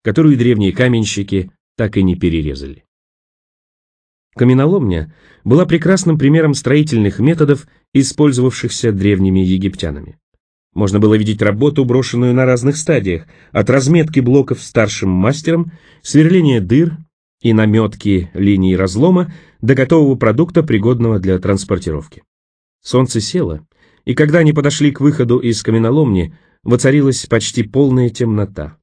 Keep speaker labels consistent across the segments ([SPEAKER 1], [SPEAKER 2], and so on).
[SPEAKER 1] которую древние каменщики так и не перерезали. Каменоломня была прекрасным примером строительных методов, использовавшихся древними египтянами. Можно было видеть работу, брошенную на разных стадиях, от разметки блоков старшим мастером, сверления дыр и наметки линий разлома до готового продукта, пригодного для транспортировки. Солнце село, и когда они подошли к выходу из каменоломни, воцарилась почти полная темнота.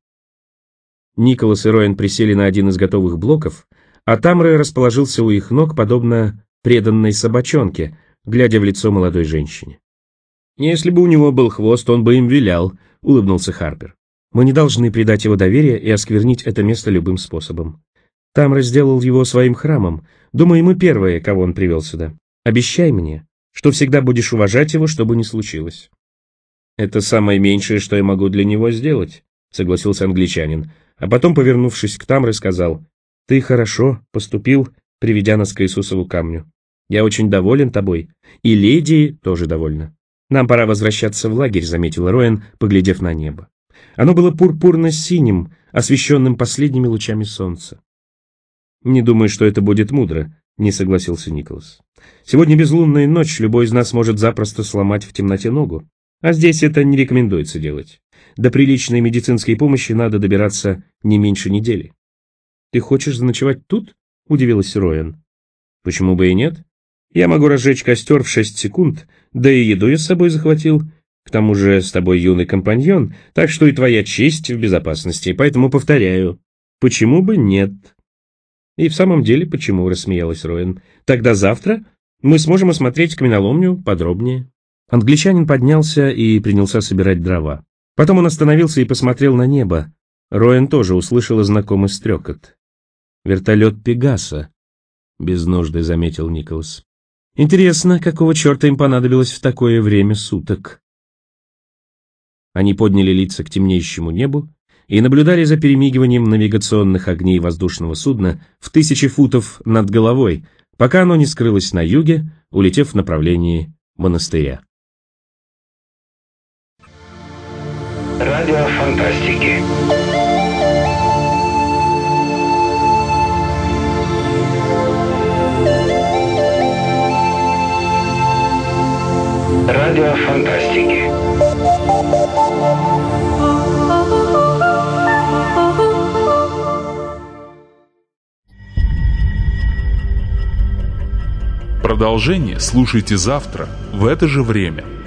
[SPEAKER 1] Николас и Роэн присели на один из готовых блоков, а Тамре расположился у их ног, подобно преданной собачонке, глядя в лицо молодой женщине. «Если бы у него был хвост, он бы им вилял», — улыбнулся Харпер. «Мы не должны предать его доверие и осквернить это место любым способом. Тамра сделал его своим храмом. Думаю, мы первые, кого он привел сюда. Обещай мне, что всегда будешь уважать его, что бы ни случилось». «Это самое меньшее, что я могу для него сделать», — согласился англичанин, а потом, повернувшись к Тамре, сказал: «Ты хорошо поступил, приведя нас к Иисусову камню. Я очень доволен тобой, и леди тоже довольна. Нам пора возвращаться в лагерь», — заметил Роэн, поглядев на небо. Оно было пурпурно-синим, освещенным последними лучами солнца. «Не думаю, что это будет мудро», — не согласился Николас. «Сегодня безлунная ночь, любой из нас может запросто сломать в темноте ногу. А здесь это не рекомендуется делать. До приличной медицинской помощи надо добираться не меньше недели». «Ты хочешь заночевать тут?» — удивилась Роэн. «Почему бы и нет? Я могу разжечь костер в 6 секунд, да и еду я с собой захватил. К тому же с тобой юный компаньон, так что и твоя честь в безопасности, поэтому повторяю, почему бы нет?» «И в самом деле, почему?» — рассмеялась Роэн. «Тогда завтра мы сможем осмотреть каменоломню подробнее». Англичанин поднялся и принялся собирать дрова. Потом он остановился и посмотрел на небо. Роэн тоже услышала знакомый стрекот. «Вертолет Пегаса», — без нужды заметил Николас. «Интересно, какого черта им понадобилось в такое время суток?» Они подняли лица к темнеющему небу и наблюдали за перемигиванием навигационных огней воздушного судна в 1000 футов над головой, пока оно не скрылось на юге, улетев в направлении монастыря.
[SPEAKER 2] Радио фантастики. Радио фантастики.
[SPEAKER 3] Продолжение слушайте завтра в это же время.